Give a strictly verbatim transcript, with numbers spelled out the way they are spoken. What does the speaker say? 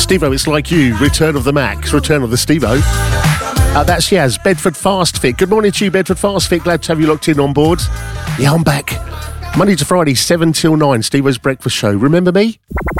Steve-O, it's like you. Return of the Max, return of the Steve-O. Uh, that's Yaz, Bedford Fast Fit. Good morning to you, Bedford Fast Fit. Glad to have you locked in on board. Yeah, I'm back. Monday to Friday, seven till nine, Steve-O's Breakfast Show. Remember me?